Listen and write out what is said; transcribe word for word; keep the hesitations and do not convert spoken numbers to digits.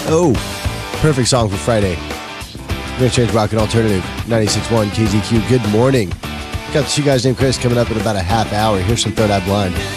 Oh, perfect song for Friday. We're going to change rock and alternative. ninety-six point one K Z Q. Good morning. Got the two guys named Chris coming up in about a half hour. Here's some Third Eye Blind.